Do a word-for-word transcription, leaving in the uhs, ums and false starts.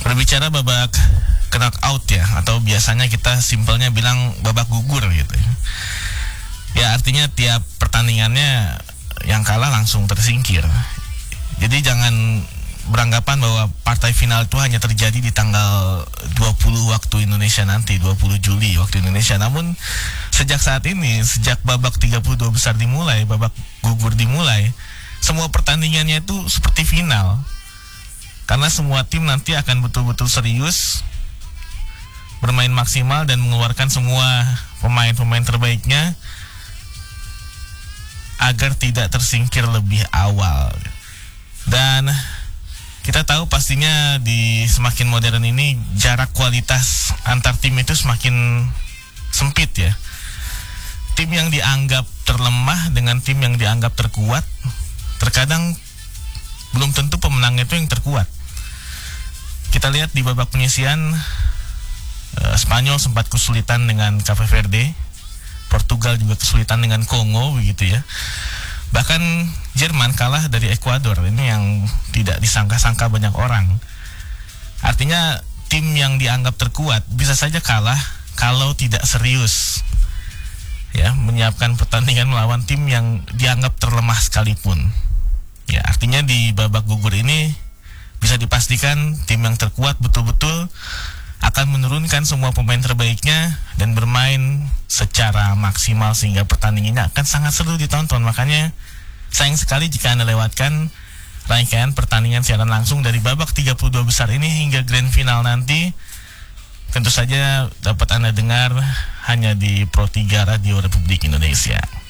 Berbicara babak knockout ya, atau biasanya kita simpelnya bilang babak gugur gitu. Ya artinya tiap pertandingannya yang kalah langsung tersingkir. Jadi jangan beranggapan bahwa partai final itu hanya terjadi di tanggal dua puluh waktu Indonesia nanti, dua puluh Juli waktu Indonesia. Namun sejak saat ini, sejak babak tiga puluh dua besar dimulai, babak gugur dimulai, semua pertandingannya itu seperti final. Karena semua tim nanti akan betul-betul serius, bermain maksimal dan mengeluarkan semua pemain-pemain terbaiknya agar tidak tersingkir lebih awal. Dan kita tahu pastinya di semakin modern ini jarak kualitas antar tim itu semakin sempit ya. Tim yang dianggap terlemah dengan tim yang dianggap terkuat, terkadang belum tentu pemenangnya itu yang terkuat. Kita lihat di babak penyisian, eh, Spanyol sempat kesulitan dengan Cape Verde, Portugal juga kesulitan dengan Kongo begitu ya. Bahkan Jerman kalah dari Ekuador, ini yang tidak disangka-sangka banyak orang. Artinya tim yang dianggap terkuat bisa saja kalah kalau tidak serius ya menyiapkan pertandingan melawan tim yang dianggap terlemah sekalipun. Ya artinya di babak gugur ini bisa dipastikan tim yang terkuat betul-betul akan menurunkan semua pemain terbaiknya dan bermain secara maksimal sehingga pertandingannya akan sangat seru ditonton. Makanya sayang sekali jika Anda lewatkan rangkaian pertandingan siaran langsung dari babak tiga puluh dua besar ini hingga grand final nanti. Tentu saja dapat Anda dengar hanya di Pro tiga Radio Republik Indonesia.